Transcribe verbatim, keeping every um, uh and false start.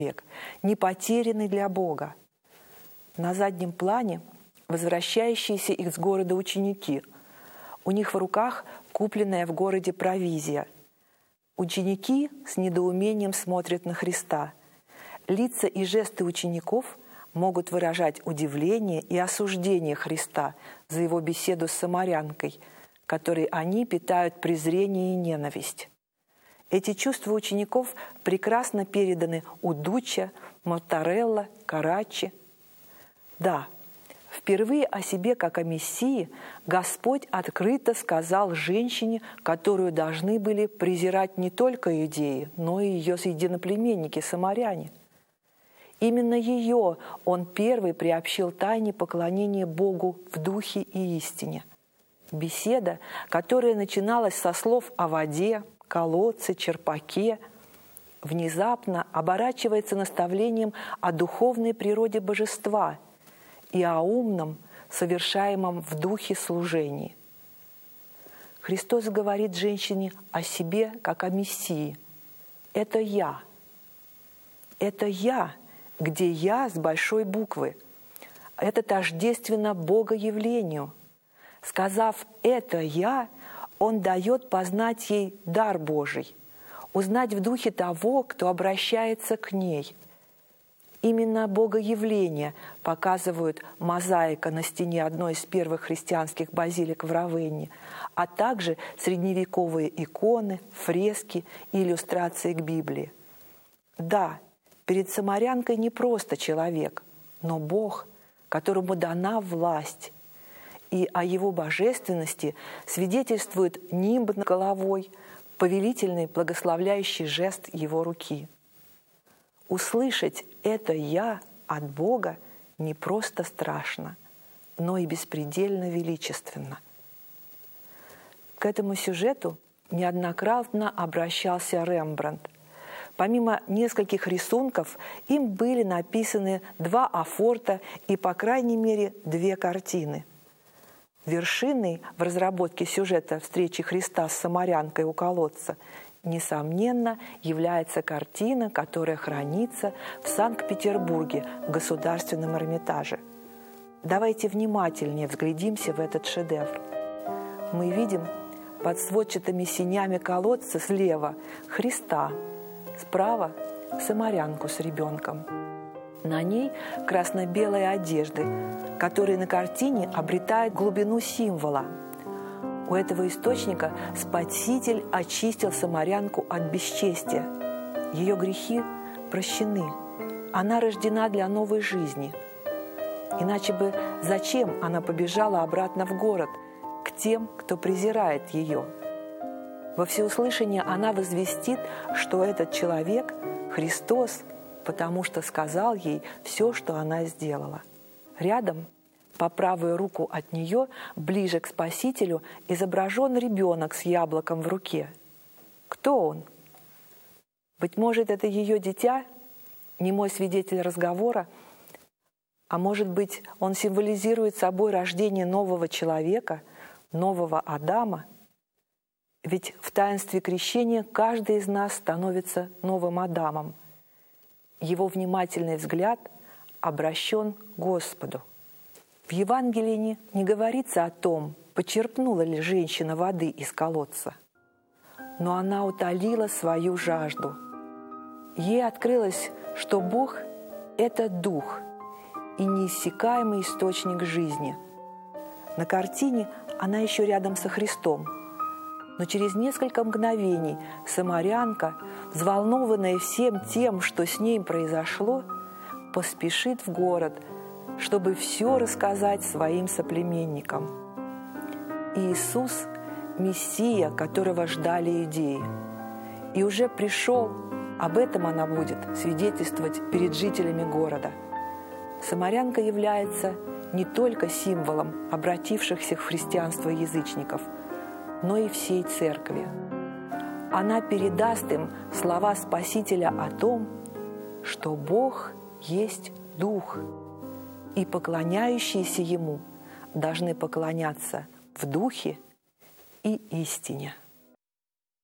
не потерянный для Бога. На заднем плане возвращающиеся из города ученики. У них в руках купленная в городе провизия. Ученики с недоумением смотрят на Христа. Лица и жесты учеников могут выражать удивление и осуждение Христа за его беседу с самарянкой, которой они питают презрение и ненависть. Эти чувства учеников прекрасно переданы у Дуччо, Маттарелла, Караччи. Да, впервые о себе как о Мессии Господь открыто сказал женщине, которую должны были презирать не только иудеи, но и ее единоплеменники-самаряне. Именно ее Он первый приобщил тайне поклонения Богу в духе и истине. Беседа, которая начиналась со слов о воде, колодце, черпаке, внезапно оборачивается наставлением о духовной природе божества и о умном, совершаемом в духе служении. Христос говорит женщине о себе, как о Мессии. Это я. Это я, где я с большой буквы. Это тождественно Богоявлению. Сказав «это я», Он дает познать ей дар Божий, узнать в духе того, кто обращается к ней. Именно Богоявление показывают мозаика на стене одной из первых христианских базилик в Равенне, а также средневековые иконы, фрески и иллюстрации к Библии. Да, перед самарянкой не просто человек, но Бог, которому дана власть. И о его божественности свидетельствует нимб над головой, повелительный благословляющий жест его руки. Услышать «это я» от Бога не просто страшно, но и беспредельно величественно. К этому сюжету неоднократно обращался Рембрандт. Помимо нескольких рисунков, им были написаны два афорта и, по крайней мере, две картины. Вершиной в разработке сюжета встречи Христа с самарянкой у колодца, несомненно, является картина, которая хранится в Санкт-Петербурге в Государственном Эрмитаже. Давайте внимательнее взглядимся в этот шедевр. Мы видим под сводчатыми сенями колодца слева Христа, справа самарянку с ребенком. На ней красно-белые одежды, которые на картине обретают глубину символа. У этого источника Спаситель очистил самарянку от бесчестия. Ее грехи прощены. Она рождена для новой жизни. Иначе бы зачем она побежала обратно в город, к тем, кто презирает ее? Во всеуслышание она возвестит, что этот человек – Христос, потому что сказал ей все, что она сделала. Рядом, по правую руку от нее, ближе к Спасителю, изображен ребенок с яблоком в руке. Кто он? Быть может, это ее дитя, немой свидетель разговора, а может быть, он символизирует собой рождение нового человека, нового Адама? Ведь в таинстве крещения каждый из нас становится новым Адамом. Его внимательный взгляд обращен к Господу. В Евангелии не говорится о том, почерпнула ли женщина воды из колодца, но она утолила свою жажду. Ей открылось, что Бог – это Дух и неиссякаемый источник жизни. На картине она еще рядом со Христом, но через несколько мгновений самарянка, взволнованная всем тем, что с ней произошло, поспешит в город, чтобы все рассказать своим соплеменникам. Иисус – Мессия, которого ждали иудеи. И уже пришел, об этом она будет свидетельствовать перед жителями города. Самарянка является не только символом обратившихся в христианство язычников, но и всей церкви. Она передаст им слова Спасителя о том, что Бог есть Дух, и поклоняющиеся Ему должны поклоняться в Духе и истине.